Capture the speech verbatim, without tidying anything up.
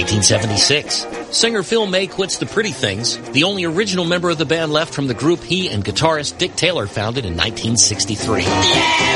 nineteen seventy-six. Singer Phil May quits the Pretty Things, the only original member of the band left from the group he and guitarist Dick Taylor founded in nineteen sixty-three. Yeah!